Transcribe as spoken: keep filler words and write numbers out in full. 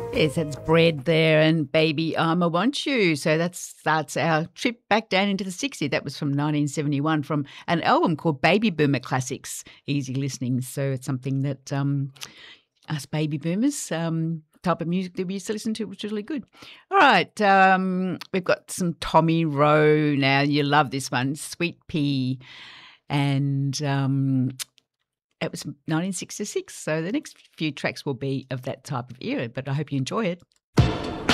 Yes, that's Bread there and Baby I'm a Want You. So that starts our trip back down into the sixties. That was from nineteen seventy-one from an album called Baby Boomer Classics. Easy listening. So it's something that um, us baby boomers, um, type of music that we used to listen to was really good. All right, um, we've got some Tommy Rowe now. You love this one, Sweet Pea. And um, it was nineteen sixty-six, so the next few tracks will be of that type of era, but I hope you enjoy it.